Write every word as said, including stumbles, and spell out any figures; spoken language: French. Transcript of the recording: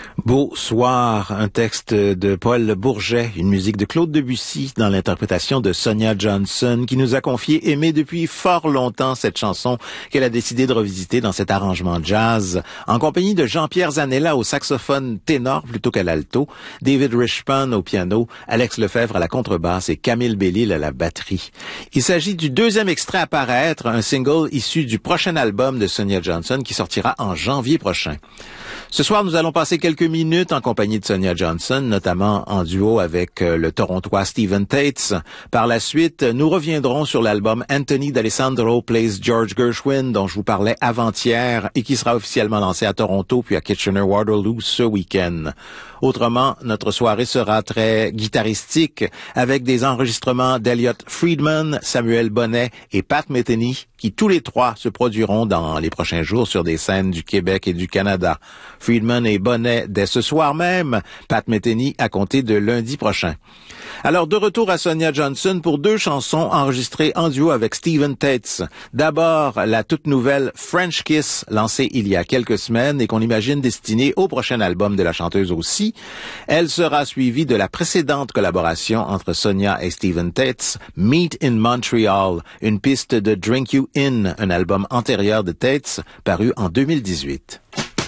Beau soir, un texte de Paul Bourget, une musique de Claude Debussy dans l'interprétation de Sonia Johnson qui nous a confié aimer depuis fort longtemps cette chanson qu'elle a décidé de revisiter dans cet arrangement jazz en compagnie de Jean-Pierre Zanella au saxophone ténor plutôt qu'à l'alto, David Richman au piano, Alex Lefebvre à la contrebasse et Camille Bellil à la batterie. Il s'agit du deuxième extrait à paraître, un single issu du prochain album de Sonia Johnson qui sortira en janvier prochain. Ce soir, nous allons passer quelques minutes en compagnie de Sonia Johnson, notamment en duo avec le Torontois Stephen Tates. Par la suite, nous reviendrons sur l'album Anthony D'Alessandro Plays George Gershwin, dont je vous parlais avant-hier et qui sera officiellement lancé à Toronto puis à Kitchener-Waterloo ce week-end. Autrement, notre soirée sera très guitaristique avec des enregistrements d'Elliott Friedman, Samuel Bonnet et Pat Metheny qui tous les trois se produiront dans les prochains jours sur des scènes du Québec et du Canada. Friedman et Bonnet dès ce soir même, Pat Metheny à compter de lundi prochain. Alors, de retour à Sonia Johnson pour deux chansons enregistrées en duo avec Stephen Tates. D'abord, la toute nouvelle French Kiss, lancée il y a quelques semaines et qu'on imagine destinée au prochain album de la chanteuse aussi. Elle sera suivie de la précédente collaboration entre Sonia et Stephen Tates, Meet in Montreal, une piste de Drink You In, un album antérieur de Tates, paru en deux mille dix-huit.